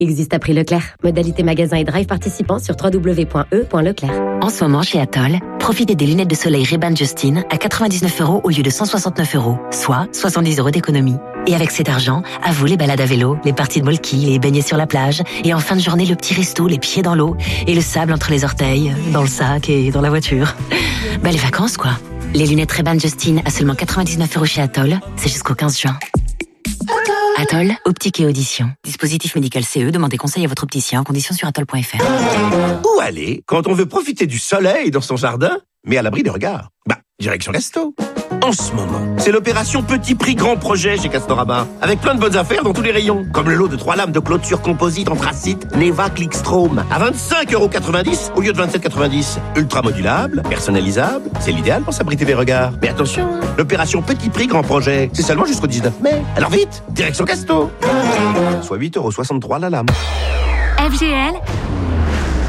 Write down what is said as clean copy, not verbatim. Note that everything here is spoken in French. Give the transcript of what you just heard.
Existe à prix Leclerc. Modalité magasin et drive participant sur www.e.leclerc. En ce moment, chez Atoll, profitez des lunettes de soleil Ray-Ban Justin à 99 € au lieu de 169 €, soit 70 € d'économie. Et avec cet argent, à vous les balades à vélo, les parties de molki, les baignets sur la plage, et en fin de journée, le petit resto, les pieds dans l'eau, et le sable entre les orteils, dans le sac et dans la voiture. Les vacances, quoi. Les lunettes Ray-Ban Justin à seulement 99 € chez Atoll, c'est jusqu'au 15 juin. Atoll, optique et audition. Dispositif médical CE, demandez conseil à votre opticien, conditions sur atoll.fr. Où aller quand on veut profiter du soleil dans son jardin, mais à l'abri des regards? Direction Resto. En ce moment, c'est l'opération Petit Prix Grand Projet chez Castorama, avec plein de bonnes affaires dans tous les rayons, comme le lot de 3 lames de clôture composite anthracite Neva Clickstrom à 25,90 € au lieu de 27,90 €. Ultra modulable, personnalisable, c'est l'idéal pour s'abriter des regards. Mais attention, l'opération Petit Prix Grand Projet, c'est seulement jusqu'au 19 mai. Alors vite, direction Casto. Soit 8,63 € la lame. FGL,